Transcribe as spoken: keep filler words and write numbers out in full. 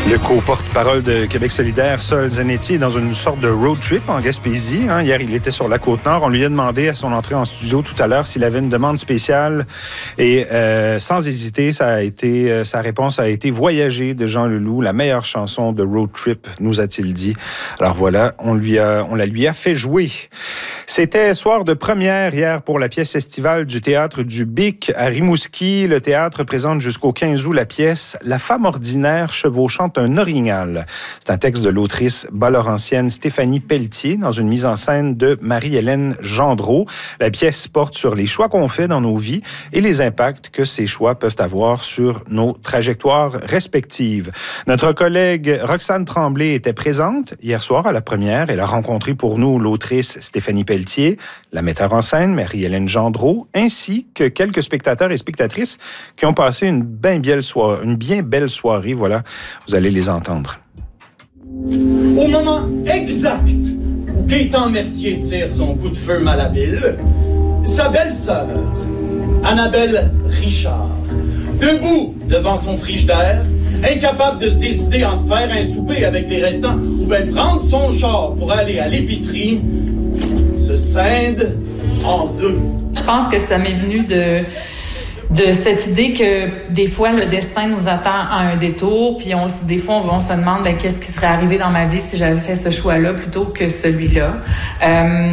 Le co-porte-parole de Québec solidaire, Sol Zanetti, est dans une sorte de road trip en Gaspésie. Hein. Hier, il était sur la Côte-Nord. On lui a demandé à son entrée en studio tout à l'heure s'il avait une demande spéciale. Et euh, sans hésiter, ça a été, euh, sa réponse a été « Voyager » de Jean Leloup, la meilleure chanson de road trip, nous a-t-il dit. Alors voilà, on, lui a, on la lui a fait jouer. C'était soir de première hier pour la pièce estivale du Théâtre du Bic à Rimouski. Le théâtre présente jusqu'au quinze août la pièce « La femme ordinaire chevauchant un orignal ». C'est un texte de l'autrice bas-laurentienne Stéphanie Pelletier dans une mise en scène de Marie-Hélène Gendreau. La pièce porte sur les choix qu'on fait dans nos vies et les impacts que ces choix peuvent avoir sur nos trajectoires respectives. Notre collègue Roxane Tremblay était présente hier soir à la première. Elle a rencontré pour nous l'autrice Stéphanie Pelletier, la metteur en scène Marie-Hélène Gendreau, ainsi que quelques spectateurs et spectatrices qui ont passé une bien belle soirée. Une bien belle soirée. Voilà, vous allez les entendre. Au moment exact où Gaétan Mercier tire son coup de feu malhabile, sa belle-sœur, Annabelle Richard, debout devant son frigidaire, incapable de se décider entre faire un souper avec des restants ou bien prendre son char pour aller à l'épicerie, se scinde en deux. Je pense que ça m'est venu de... de cette idée que des fois le destin nous attend à un détour, puis on, des fois on, on se demande ben, qu'est-ce qui serait arrivé dans ma vie si j'avais fait ce choix-là plutôt que celui-là. Euh,